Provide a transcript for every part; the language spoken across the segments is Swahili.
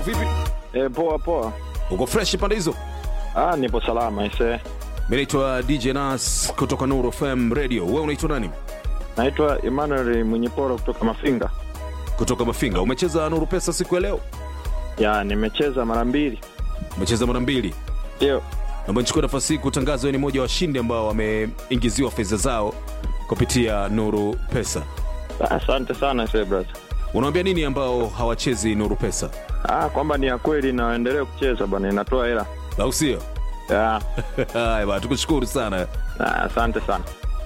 vipi? Poa poa. Uko fresh pande hizo? Nipo salama ise. Mimi naitwa DJ Nas kutoka Nuru FM Radio. Wewe unaitwa nani? Naitwa Emmanuel Mwenyeporo kutoka Mafinga. Kutoka Mafinga. Umecheza Nuru Pesa siku ya leo? Ya, nimecheza mara 2. Umecheza mara 2? Ndio. Naomba nichukue nafasi hii kutangaza ni mmoja wa washindi ambao wameingiziwa fedha zao kupitia Nuru Pesa. Asante sana ise brother. Unawaambia nini ambao hawachezi Nuru Pesa? Kwamba ni ya kweli na waendelee kucheza bwana, inatoa hela. Au sio? Ya. Hai bwana, tukushukuru sana. Asante sana.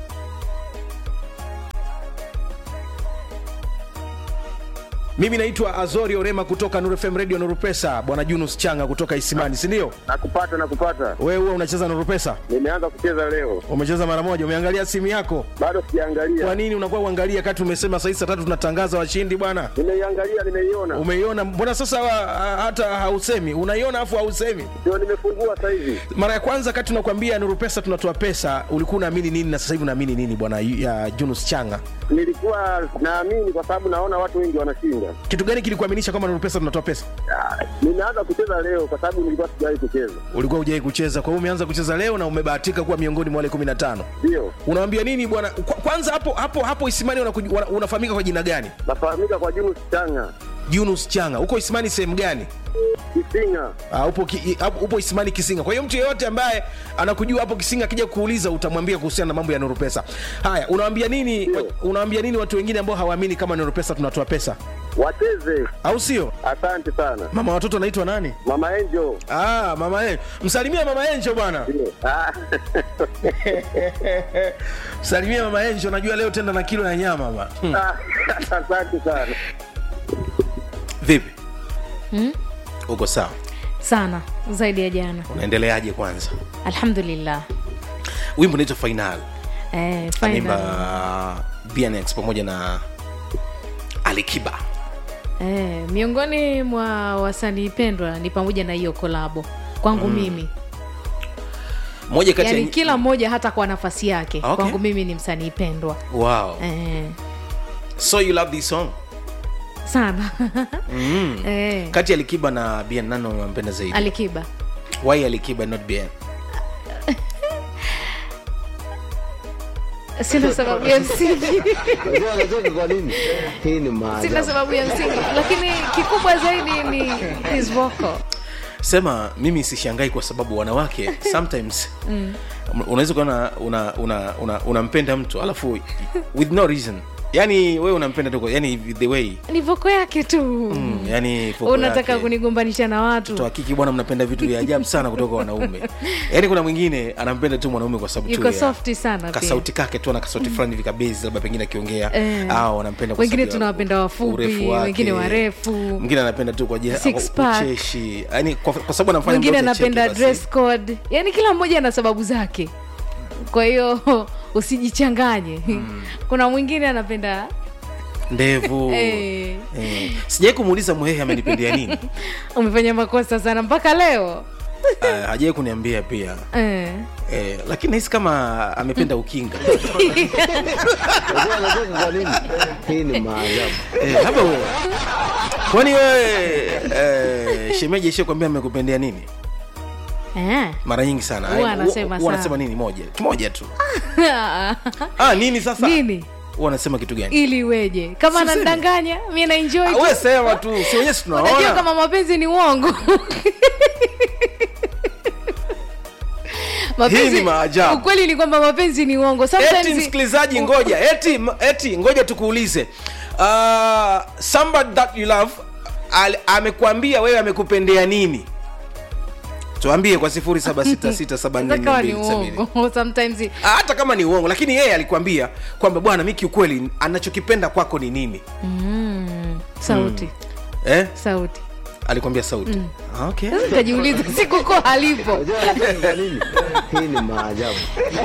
Mimi naitwa Azori Orema kutoka Nuru FM Radio Nuru Pesa, bwana Junus Changa kutoka Isimani, si ndio? Nakupata. Wewe huwa unacheza Nuru Pesa? Nimeanza kucheza leo. Umecheza mara moja, umeangalia simu yako? Bado sijaangalia. Kwa nini unakuwa uangalia kati umesema saa 3 tunatangaza washindi bwana? Nimeiangalia, nimeiona. Umeiona? Mbona sasa hata hausemi? Unaiona afu hausemi? Ndio nimefungua sasa hivi. Mara ya kwanza kati tunakwambia Nuru Pesa tunatoa pesa, ulikuwa unaamini nini na sasa hivi unaamini nini bwana ya Junus Changa? Nilikuwa naamini kwa sababu naona watu wengi wanashinda. Kitu gani kilikuaminisha kama Nuru Pesa tunatoa pesa? Nimeanza kucheza leo kwa sababu nilikuwa sijawahi kucheza. Ulikuwa hujawahi kucheza, kwa hiyo umeanza kucheza leo na umebahatika kuwa miongoni mwa wale 15. Ndio. Unawaambia nini bwana? Kwanza hapo Isimani unafahamika kwa jina gani? Nafahamika kwa Junus Changa. Junus Changa. Uko Isimani sehemu gani? Kisinga. Upo Isimani Kisinga. Kwa hiyo mtu yeyote ambaye anakujua hapo Kisinga akija kuuliza utamwambia kuhusiana na mambo ya Nuru Pesa. Haya, unawaambia nini watu wengine ambao hawaamini kama Nuru Pesa tunatoa pesa? Wacheze. Au sio? Asante sana. Mama watoto anaitwa nani? Mama Angel. Mama Angel. Msalimia Mama Angel bwana. Msalimia Mama Angel, najua leo tenda na kilo ya nyama bwana. Asante sana. Vipi? Uko sawa? Sana, zaidi ya jana. Unaendeleaje kwanza? Alhamdulillah. Wimbo unaitwa Final. Final. Anaimba BNX pamoja na Alikiba. Miongoni mwa wasanii pendwa ni pamoja na hiyo kolabo. Kwangu mimi. Moja kati yani kila mmoja hata kwa nafasi yake. Okay. Kwangu mimi ni msanii pendwa. Wow. So you love this song? Sana. Kati ya Alikiba na BN nani unampenda zaidi? Alikiba. Why Alikiba not BN? Sina sababu ya msingi. Unajua kwa nini? Hii ni maajabu. Sina sababu ya msingi, lakini kikubwa zaidi ni his vocal. Sema mimi sishangai kwa sababu wanawake sometimes unaweza kuona unampenda mtu alafu with no reason. Yani wewe unampenda tu yani the way ni vocal yake tu. Yani unataka kunigombanisha na watu. Mtu hakiki bwana mnapenda vitu vya ajabu sana kutoka wanaume. Yani kuna mwingine anampenda tu mwanaume kwa sababu tu yuko soft sana pia. Kasauti kake tu ana kasauti fulani hivi kabisa labda pengine akiongea au anampenda kwa sababu wengine tunawapenda wafupi, wengine warefu. Mwingine anapenda tu kwa ajili ya ucheshi. Yani kwa sababu anafanya mwingine anapenda dress code. Yani kila mmoja ana sababu zake. Kwa hiyo usijichanganye. Kuna mwingine anapenda ndevu. Sijai kumuuliza Muhehe amenipendia nini. Umefanya makosa sana mpaka leo. Hajai kuniambia pia. Lakini nahisi kama amependa ukinga. Unajua kwa nini? Hii ni maajabu. Haba wewe. Kwani wewe shemeji ishakwambia amekupendea nini? Mara nyingi sana. Wanasema nini moja? Kimoja tu. Nini sasa? Nini? Wanasema kitu gani? Ili weje. Kama anadanganya, mimi na enjoy tu. Wewe sema tu, si wenyewe tunaona. Unajua kama mapenzi ni uongo. Hii ni maajabu. Ukweli ni kwamba mapenzi ni uongo. Sometimes msikilizaji ngoja. Eti ngoja tukuulize. Somebody that you love amekuambia wewe amekupendea nini? Tuambie kwa 0766744270. Sometimes hata kama ni uongo lakini yeye alikwambia kwamba bwana mimi kiukweli anachokipenda kwako ni nini? Sauti. Sauti. Alikwambia sauti. Okay. Sasa kajiuliza siku kwa alipo. Unajua nini? Hii ni maajabu.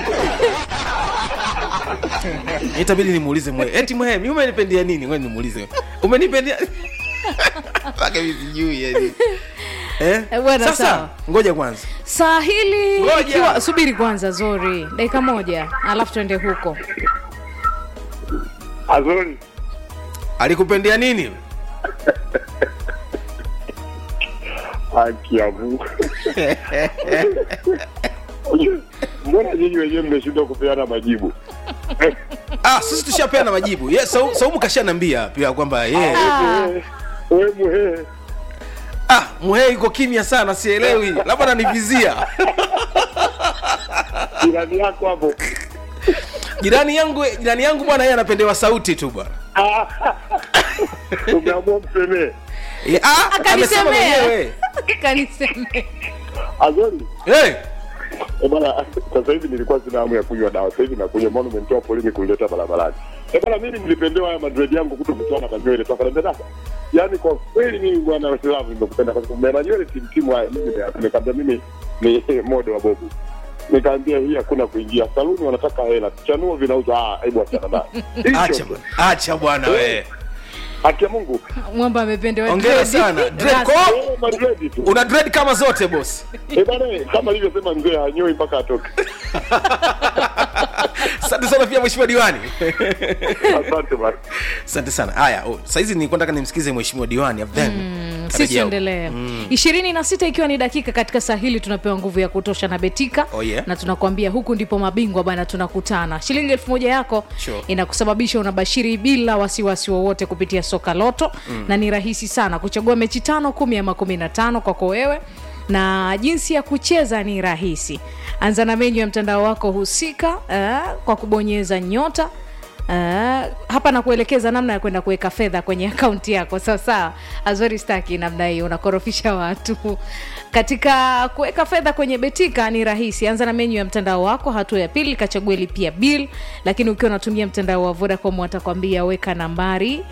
Itabidi nimuulize Mwe. Eti Mwe, mimi umenipendia nini? Ngoja nimuulize. Umenipendia? Paka sijui yani. Sasa ngoja kwanza. Saa hili ikiwa subiri kwanza Zori. Dakika moja alafu tuende huko. Azuri. Alikupendea nini? Haki ya Mungu. Mbona nyinyi wenyewe mmeshindwa kupeana majibu? Sisi tushapeana majibu. Yes, Saumu kashanambia pia kwamba Wewe muhe. Muhe yuko kimya sana, sielewi. Labda ananivizia. Jirani yako hapo. Jirani yangu bwana, yeye anapendewa sauti tu bwana. Umeamua msemee. Amesema mwenyewe. Kanisemea. Azori. Bwana, sasa hivi nilikuwa sina hamu ya kunywa dawa. Sasa hivi nakunywa, mbona umemtoa polini kuleta barabarani? Bwana, mimi nilipendewa haya madred yangu kutokutoa na nywele toka ndani. Yaani kwa kweli mimi bwana Waislamu nimekupenda kwa sababu mimi nywele timu wa mimi nimekwambia mimi ni mode wa bobu. Nikaambia hii hakuna kuingia saluni, wanataka hela. Chanuo vinauza, hebu achana naye. Acha bwana wewe. Haki ya Mungu. Mwamba amependewa. Hongera sana. Dread una dread kama zote boss. Bwana, kama alivyosema mzee hanyoi mpaka atoke. Asante sana pia mheshimiwa diwani. Asante bwana. Asante sana. Haya, sasa hizi nilikuwa nataka nimsikize mheshimiwa diwani then. Sisi endelea. 26 ikiwa ni dakika katika saa hili tunapewa nguvu ya kutosha na Betika. Na tunakwambia huku ndipo mabingwa bwana tunakutana. Shilingi 1000 yako inakusababisha unabashiri bila wasiwasi wowote kupitia soka loto na ni rahisi sana kuchagua mechi 5, 10 ama 15 kwako wewe. Na jinsi ya kucheza ni rahisi. Anza na menyu ya mtandao wako husika kwa kubonyeza nyota. Hapa na kuelekeza namna ya kwenda kuweka fedha kwenye akaunti yako. Sawa. Azori staki namna hiyo, unakorofisha watu. Katika kuweka fedha kwenye Betika ni rahisi. Anza na menyu ya mtandao wako, hatua ya pili kachague lipia bill. Lakini ukiwa unatumia mtandao wa Vodacom watakwambia weka nambari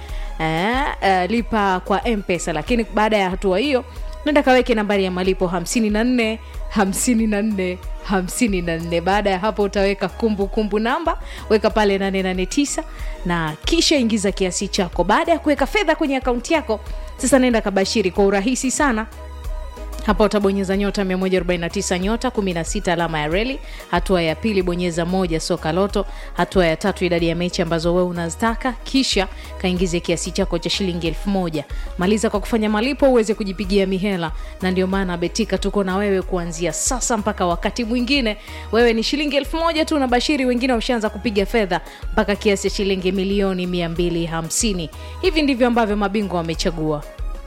lipa kwa M-Pesa. Lakini baada ya hatua hiyo nenda kaweke nambari ya malipo 54 54 54. Baada ya hapo utaweka kumbukumbu namba, weka pale 889 na kisha ingiza kiasi chako. Baada ya kuweka fedha kwenye akaunti yako, sasa nenda kabashiri kwa urahisi sana. Hapa utabonyeza nyota 149 nyota 16 alama ya reli. Hatua ya pili bonyeza 1 soka loto. Hatua ya tatu idadi ya mechi ambazo wewe unazitaka, kisha kaingize kiasi chako cha shilingi 1000. Maliza kwa kufanya malipo uweze kujipigia mihela. Na ndio maana Betika tuko na wewe kuanzia sasa mpaka wakati mwingine. Wewe ni shilingi 1000 tu unabashiri, wengine wameshaanza kupiga fedha mpaka kiasi cha shilingi milioni 250. Hivi ndivyo ambavyo mabingwa wamechagua.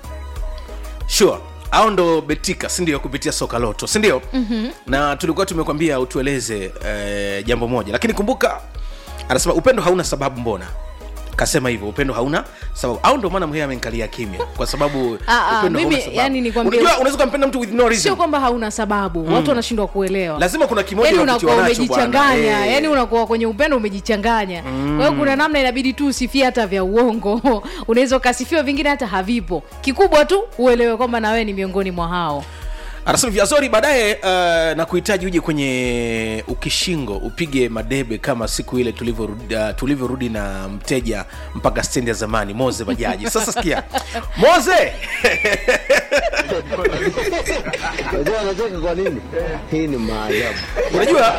Sure. Hao ndo Betika, si ndio, kupitia soka loto, si ndio? Na tulikuwa tumekwambia utueleze jambo moja. Lakini kumbuka anasema upendo hauna sababu mbona. Kasema hivyo, upendo hauna sababu. Au ndo maana mhehe amenikalia kimya kwa sababu upendo hauna sababu. Yani nikwambia unaweza kumpenda mtu with no reason. Sio kwamba hauna sababu. Watu wanashindwa kuelewa. Lazima kuna kimoja yani unakuwa umejichanganya. Yani unakuwa kwenye upendo umejichanganya. Kwa hiyo kuna namna inabidi tu usifie hata vya uongo. Unaweza ukasifiwa vingine hata havipo. Kikubwa tu uelewe kwamba na wewe ni miongoni mwa hao. Anasema Viazori baadaye na kuhitaji uje kwenye ukishingo upige madebe kama siku ile tulivyorudi na mteja mpaka stendi ya zamani Moze bajaji. Sasa sikia. Moze. Unajua anacheka kwa nini? Hii ni maajabu. Unajua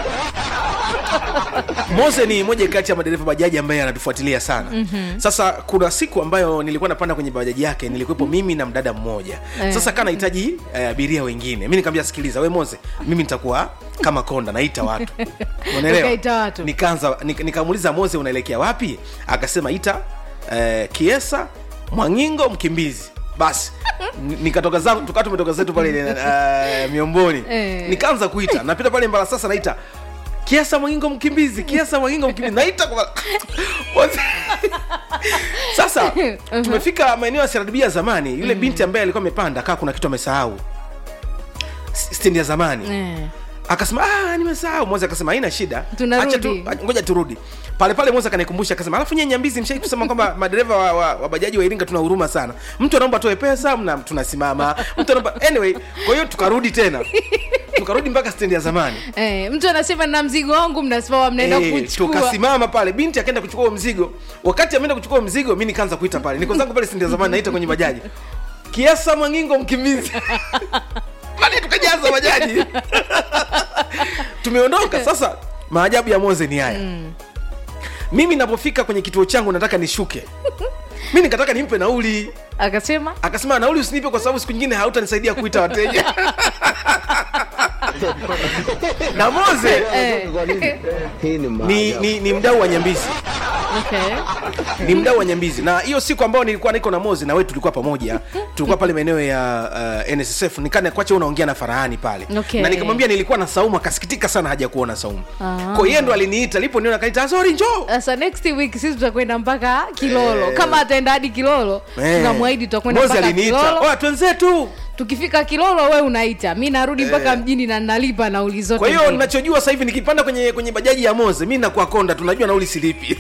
Moze ni moja kati ya madereva bajaji ambaye anatufuatilia sana. Sasa kuna siku ambayo nilikuwa napanda kwenye bajaji yake, nilikuwepo mimi na mdada mmoja. Sasa kana nahitaji abiria wengine. Mimi nikamwambia sikiliza, wewe Moze, mimi nitakuwa kama konda naita watu. Unaelewa? Ukaita watu. Nikamuuliza Moze unaelekea wapi? Akasema ita Kiesa, Mwangingo, Mkimbizi. Basi nikatoka zangu tukawa tumetoka zetu pale Miomboni. Nikaanza kuita. Napita pale Mbala sasa naita Kiesa, Mwangingo, Mkimbizi, Kiesa, Mwangingo, Mkimbizi. Naita kwa sasa tumefika maeneo ya CRDB ya zamani. Yule binti ambaye alikuwa amepanda kaa kuna kitu amesahau stendi ya zamani. Akasema nimesahau. Moza akasema haina shida, acha tu ngoja turudi. Pale Moza kanikumbusha akasema alafu nyinyi Nyambizi mshai kusema kwamba madereva wa bajaji wa Iringa tuna huruma sana. Mtu anaomba toe pesa tunasimama. Mtu anaomba anyway, kwa hiyo tukarudi tena. Tukarudi mpaka stendi ya zamani. Mtu anasema na mzigo wangu mnasimama mnaenda kuchukua. Tukasimama pale, binti akaenda kuchukua mzigo. Wakati ameenda kuchukua mzigo mimi nikaanza kuita pale. Niko zangu pale stendi ya zamani naita kwenye bajaji. Kiesa, Mwangingo, Mkimbizi. Pale tukajaza bajaji. Tumeondoka. Sasa maajabu ya Moze ni haya. Mimi ninapofika kwenye kituo changu nataka nishuke. Mimi nikataka nimpe nauli. Akasema nauli usinipe kwa sababu siku nyingine hautanisaidia kuita wateja. Na Moze ni mdau wa Nyambizi. Ni mdau wa Nyambizi. Na hiyo siku ambayo nilikuwa niko na Moze na wewe tulikuwa pamoja, tulikuwa pale maeneo ya NSSF, nikana kwacha unaongea na Farahani pale. Na nikamwambia nilikuwa na Saumu, akasikitika sana haja kuona Saumu. Kwa hiyo ndo aliniita, aliponiona akaniita Azori njoo. Sasa next week sisi tutakwenda mpaka Kilolo. Kama ataenda hadi Kilolo, tunamwahidi tutakwenda mpaka Kilolo. Oh, twenzetu. Tukifika Kilolo wewe unaita. Mimi narudi mpaka mjini na nalipa nauli zote. Kwa hiyo ninachojua sasa hivi nikipanda kwenye bajaji ya Moze, mimi nakuwa konda, tunajua nauli silipi.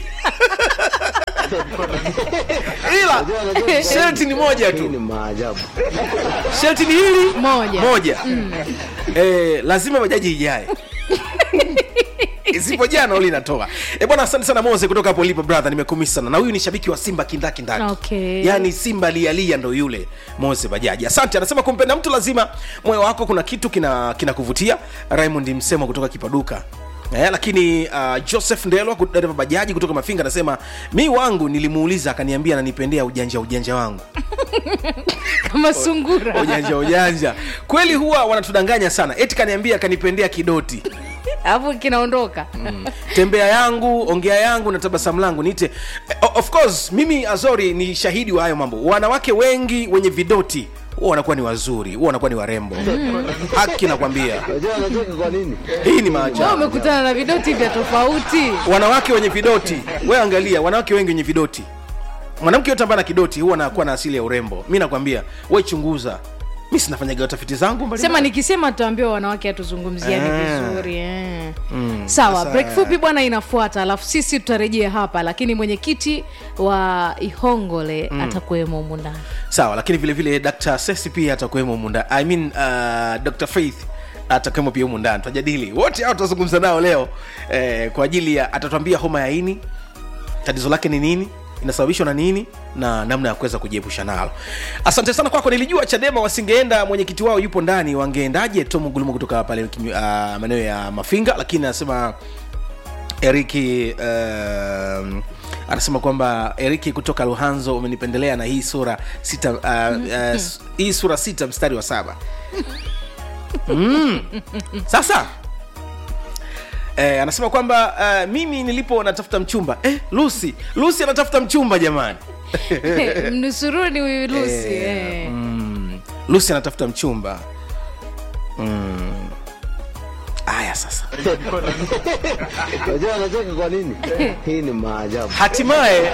Ila shelti ni moja tu. Ni maajabu. Shelti ni hili moja. Lazima bajaji ijae. Isipojaa nauli natoa. Bwana asante sana Moze kutoka hapo lipo brother, nimekumisi sana. Na huyu ni shabiki wa Simba kindaki. Yaani Simba lia ndo yule Moze bajaji. Asante. Anasema kumpenda mtu lazima moyo wako kuna kitu kinakuvutia. Raymond Msemo kutoka Kipaduka. Lakini Joseph Ndelwa dereva bajaji kutoka Mafinga anasema mi wangu nilimuuliza akaniambia ananipendea ujanja wangu. Kama sungura. Ujanja. Kweli huwa wanatudanganya sana. Eti kaniambia kanipendea kidoti. Hapo kinaondoka. Tembea yangu, ongea yangu na tabasamu langu niite. Of course mimi Azori ni shahidi wa hayo mambo. Wanawake wengi wenye vidoti wao wanakuwa ni wazuri, wao wanakuwa ni warembo. Haki nakwambia. Unajua anacheka kwa nini? Hii ni maajabu. Wewe umekutana na vidoti vya tofauti. Wanawake wenye vidoti. Wewe angalia wanawake wengi wenye vidoti. Mwanamke yote ambaye ana kidoti huwa anakuwa na asili ya urembo. Mimi nakwambia, wewe chunguza. Mimi sinafanyaga utafiti zangu mbali. Sema nikisema tuambiwa wanawake atuzungumziane vizuri. Sawa, break fupi bwana inafuata, alafu sisi tutarejea hapa, lakini mwenyekiti wa Ihongole atakuwemo humu ndani. Sawa, lakini vile vile Dr. Sesi pia atakuwemo humu ndani. I mean Dr. Faith atakuwemo pia humu ndani. Tutajadili. Wote hao tutazungumza nao leo kwa ajili ya atatuambia homa ya ini, tatizo lake ni nini, inasababishwa na nini na namna ya kuweza kujiepusha nalo. Asante sana kwako. Nilijua Chadema wasingeenda, mwenyekiti wao yupo ndani, wangeendaje? Tom Gulumo kutoka pale maeneo ya Mafinga, lakini anasema Eriki anasema kwamba Eriki kutoka Luhanzo umenipendelea na hii sura 6 hii sura 6 mstari wa 7. Sasa anasema kwamba mimi nilipo natafuta mchumba. Lucy anatafuta mchumba jamani. Mnusuruni huyu Lucy. Lucy anatafuta mchumba. Aya sasa. Unajua anacheka kwa nini? Hii ni maajabu. Hatimaye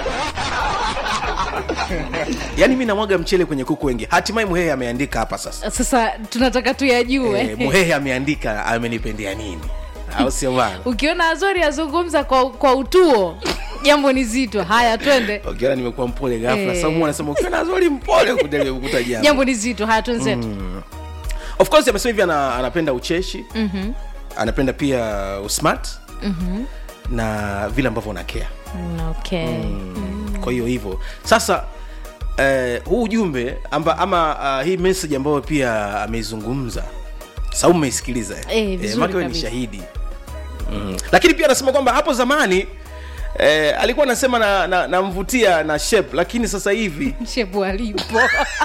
yani mimi namwaga mchele kwenye kuku wengi. Hatimaye Muhehe ameandika hapa sasa. Sasa tunataka tuyajue. Muhehe ameandika amenipendea nini? Au sio bwana? Ukiona Azori azungumza kwa utuo, jambo ni zito. Haya twende. Ukiona nimekuwa mpole ghafla, Samu anasema ukiona Azori mpole kukuta jambo. Jambo ni zito. Haya twenzetu. Of course amesema hivi anapenda ucheshi. Anapenda pia usmart. Na vile ambavyo unakea. Kwa hiyo hivyo. Sasa huu ujumbe ama hii message ambayo pia ameizungumza Saumu umeisikiliza. Maki wewe ni shahidi. Lakini pia anasema kwamba hapo zamani alikuwa anasema namvutia na shape, lakini sasa hivi shape alipo.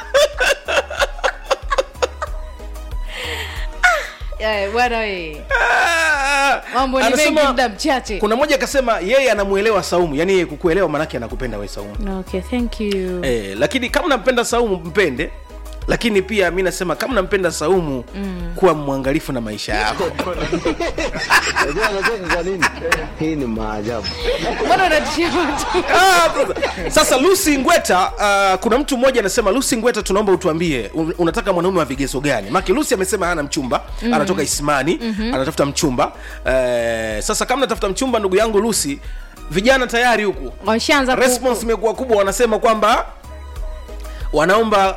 Bwana wewe. Mambo ni mengi muda mchache. Kuna mmoja akasema yeye anamuelewa Saumu, yani yeye kukuelewa maana yake anakupenda wewe Saumu. Okay, thank you. Lakini kama unampenda Saumu mpende. Lakini pia mimi nasema kama unampenda Saumu kuwa mwangalifu na maisha yako. Unajua anacheka kwa nini? Hii ni maajabu. Mbona unatishia watu? Sasa Lucy Ngweta, kuna mtu mmoja anasema Lucy Ngweta, tunaomba utuambie unataka mwanaume wa vigezo gani? Maki Lucy amesema hana mchumba, anatoka Isimani, anatafuta mchumba. Sasa kama unatafuta mchumba ndugu yangu Lucy, vijana tayari huku washaanza response imekuwa kubwa, wanasema kwamba wanaomba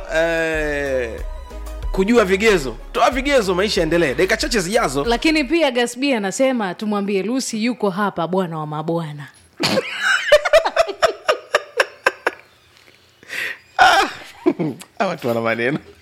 kujua vigezo. Toa vigezo, maisha yaendelee. Dakika chache zijazo. Lakini pia Gasbi anasema tumwambie Lucy yuko hapa, bwana wa mabwana. Watu wana maneno.